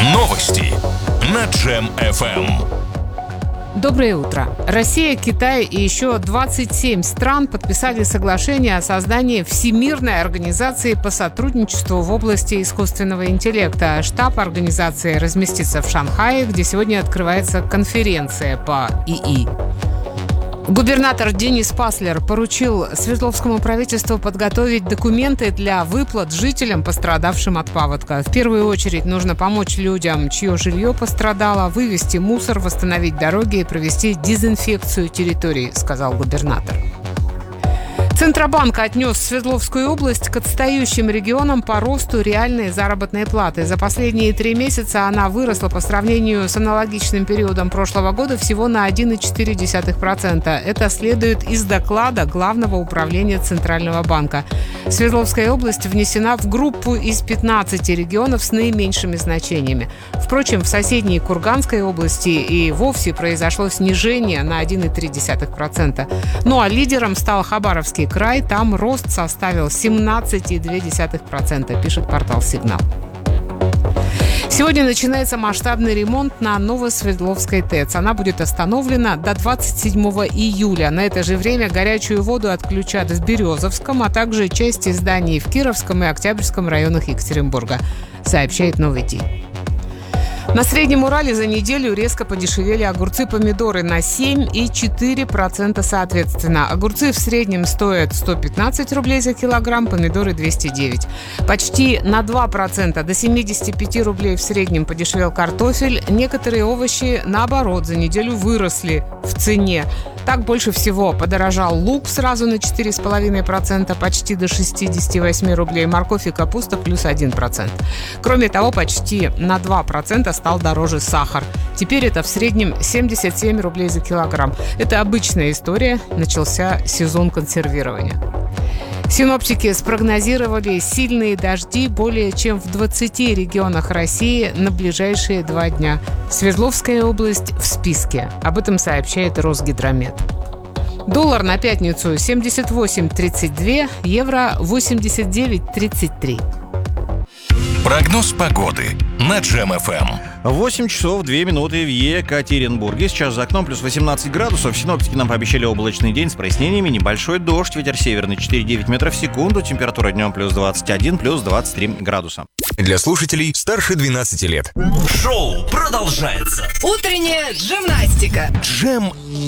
Новости на Джем FM. Доброе утро. Россия, Китай и еще 27 стран подписали соглашение о создании Всемирной организации по сотрудничеству в области искусственного интеллекта. Штаб организации разместится в Шанхае, где сегодня открывается конференция по ИИ. Губернатор Денис Паслер поручил Свердловскому правительству подготовить документы для выплат жителям, пострадавшим от паводка. В первую очередь нужно помочь людям, чье жилье пострадало, вывести мусор, восстановить дороги и провести дезинфекцию территорий, сказал губернатор. Центробанк отнес Свердловскую область к отстающим регионам по росту реальной заработной платы. За последние 3 месяца она выросла по сравнению с аналогичным периодом прошлого года всего на 1,4%. Это следует из доклада Главного управления Центрального банка. Свердловская область внесена в группу из 15 регионов с наименьшими значениями. Впрочем, в соседней Курганской области и вовсе произошло снижение на 1,3%. Ну а лидером стал Хабаровский край, там рост составил 17,2%, пишет портал «Сигнал». Сегодня начинается масштабный ремонт на Новосвердловской ТЭЦ. Она будет остановлена до 27 июля. На это же время горячую воду отключат в Березовском, а также части зданий в Кировском и Октябрьском районах Екатеринбурга, сообщает «Новый день». На Среднем Урале за неделю резко подешевели огурцы-помидоры на 7 и 4% соответственно. Огурцы в среднем стоят 115 рублей за килограмм, помидоры 209. Почти на 2%, до 75 рублей в среднем подешевел картофель. Некоторые овощи, наоборот, за неделю выросли в цене. Так больше всего подорожал лук сразу на 4,5%, почти до 68 рублей. Морковь и капуста плюс 1%. Кроме того, почти на 2% стал дороже сахар. Теперь это в среднем 77 рублей за килограмм. Это обычная история. Начался сезон консервирования. Синоптики спрогнозировали сильные дожди более чем в 20 регионах России на ближайшие 2 дня. Свердловская область в списке. Об этом сообщает Росгидромет. Доллар на пятницу 78.32, евро 89.33. Прогноз погоды на Джем FM. 8 часов 2 минуты в Екатеринбурге. Сейчас за окном плюс 18 градусов. Синоптики нам пообещали облачный день с прояснениями. Небольшой дождь, ветер северный 4,9 метров в секунду. Температура днем плюс 21, плюс 23 градуса. Для слушателей старше 12 лет. Шоу продолжается. Утренняя гимнастика. Джем